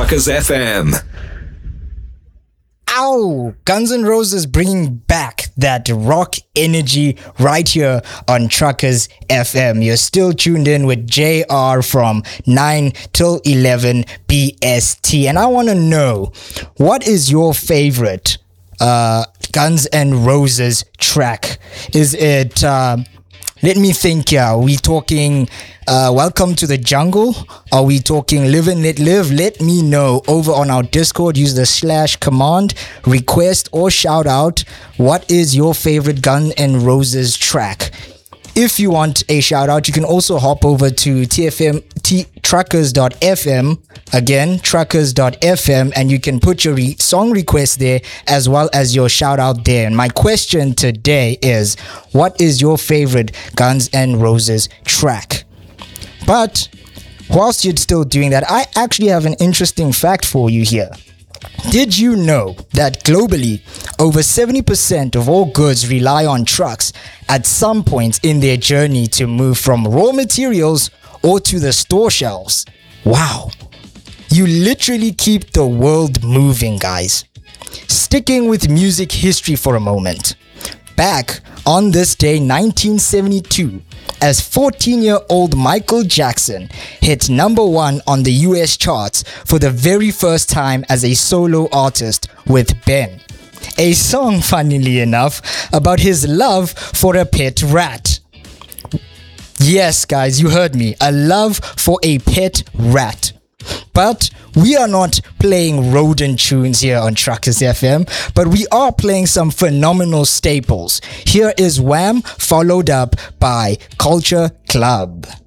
Truckers FM. Ow! Guns N' Roses bringing back that rock energy right here on Truckers FM. You're still tuned in with JR from 9 till 11 BST. And I want to know, what is your favorite Guns N' Roses track? Is it... let me think here. Are we talking Welcome to the Jungle? Are we talking Live and Let Live? Let me know over on our Discord. Use the /command, request or shout out. What is your favorite Guns N' Roses track? If you want a shout out, you can also hop over to truckers.fm. Again, truckers.fm, and you can put your song request there as well as your shout out there. And my question today is, what is your favorite Guns N' Roses track? But whilst you're still doing that, I actually have an interesting fact for you here. Did you know that globally, over 70% of all goods rely on trucks at some point in their journey to move from raw materials or to the store shelves? Wow. You literally keep the world moving, guys. Sticking with music history for a moment. Back on this day, 1972, as 14-year-old Michael Jackson hit number 1 on the US charts for the very first time as a solo artist with Ben. A song, funnily enough, about his love for a pet rat. Yes, guys, you heard me. A love for a pet rat. But we are not playing rodent tunes here on Truckers FM, but we are playing some phenomenal staples. Here is Wham, followed up by Culture Club.